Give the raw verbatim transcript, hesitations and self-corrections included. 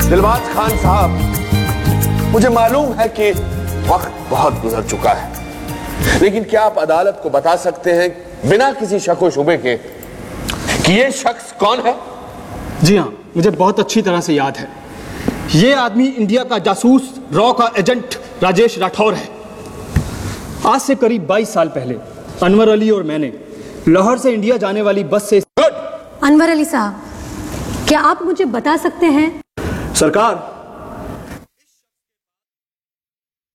दिलबाज खान साहब, मुझे मालूम है कि वक्त बहुत गुजर चुका है, लेकिन क्या आप अदालत को बता सकते हैं बिना किसी शक व शुबे के कि ये शख्स कौन है? जी हाँ, मुझे बहुत अच्छी तरह से याद है। ये आदमी इंडिया का जासूस, रॉ का एजेंट राजेश राठौर है। आज से करीब बाईस साल पहले अनवर अली और मैंने लाहौर से इंडिया जाने वाली बस से। अनवर अली साहब, क्या आप मुझे बता सकते हैं? सरकार,